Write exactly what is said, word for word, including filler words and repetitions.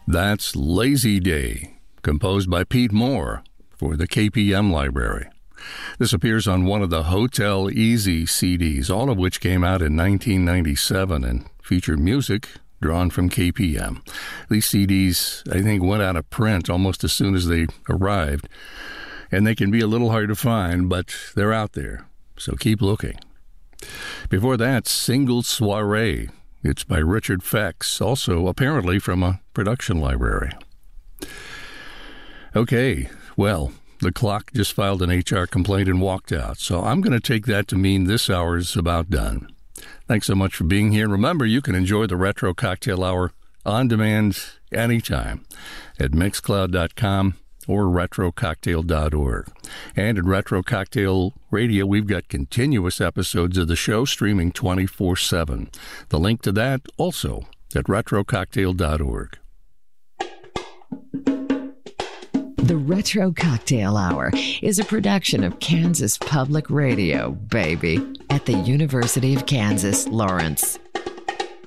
That's Lazy Day, composed by Pete Moore for the K P M Library. This appears on one of the Hotel Easy C Ds, all of which came out in nineteen ninety-seven and featured music drawn from K P M. These C Ds, I think, went out of print almost as soon as they arrived, and they can be a little hard to find, but they're out there, so keep looking. Before that, Single Soiree. It's by Richard Fex, also apparently from a production library. Okay, well, the clock just filed an H R complaint and walked out, so I'm going to take that to mean this hour's about done. Thanks so much for being here. Remember, you can enjoy the Retro Cocktail Hour on demand anytime at mixcloud dot com or retro cocktail dot org. And at Retro Cocktail Radio, we've got continuous episodes of the show streaming twenty-four seven. The link to that also at retro cocktail dot org. The Retro Cocktail Hour is a production of Kansas Public Radio, baby, at the University of Kansas, Lawrence.